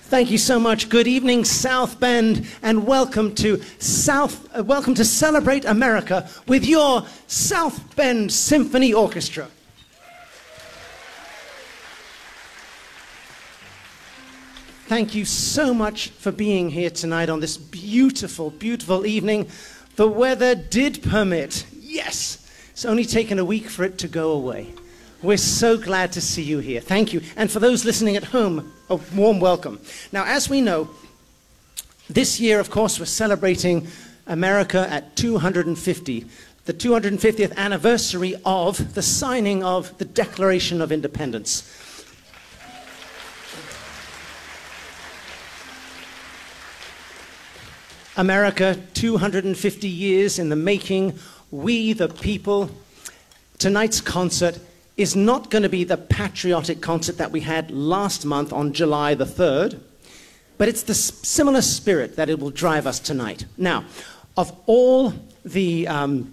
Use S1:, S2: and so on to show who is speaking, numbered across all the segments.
S1: Thank you so much. Good evening, South Bend, and welcome to Celebrate America with your South Bend Symphony Orchestra. Thank you so much for being here tonight on this beautiful, beautiful evening. The weather did permit. Yes, it's only taken a week for it to go away. We're so glad to see you here. Thank you. And for those listening at home, a warm welcome. Now, as we know, this year, of course, we're celebrating America at 250, the 250th anniversary of the signing of the Declaration of Independence. America, 250 years in the making, we the people. Tonight's concert is not going to be the patriotic concert that we had last month on July the 3rd, but it's the similar spirit that it will drive us tonight. Now, of all the,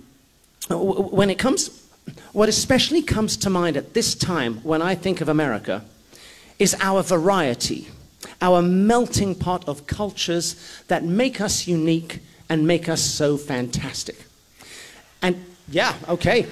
S1: what especially comes to mind at this time when I think of America is our variety, our melting pot of cultures that make us unique and make us so fantastic. And yeah, okay.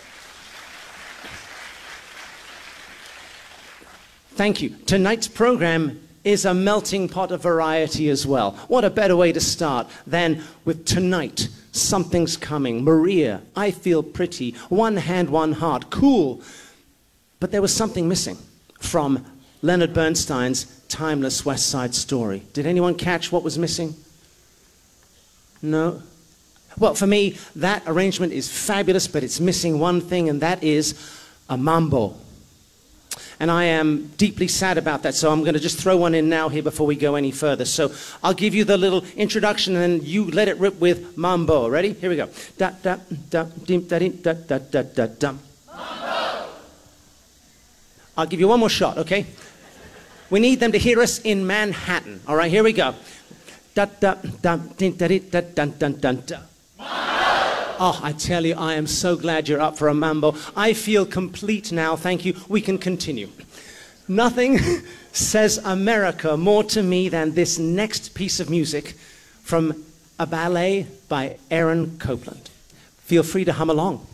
S1: Thank you. Tonight's program is a melting pot of variety as well. What a better way to start than with Tonight, Something's Coming, Maria, I Feel Pretty, One Hand, One Heart, cool. But there was something missing from Leonard Bernstein's timeless West Side Story. Did anyone catch what was missing? No? Well, for me, that arrangement is fabulous, but it's missing one thing, and that is a mambo. And I am deeply sad about that, so I'm going to just throw one in now here before we go any further. So I'll give you the little introduction, and then you let it rip with mambo. Ready? Here we go. Da da da dim da dim da da da da dum. Mambo. I'll give you one more shot, okay? We need them to hear us in Manhattan. All right, here we go. Da da da dim da da da da da da. Oh, I tell you, I am so glad you're up for a mambo. I feel complete now, thank you. We can continue. Nothing says America more to me than this next piece of music from a ballet by Aaron Copland. Feel free to hum along.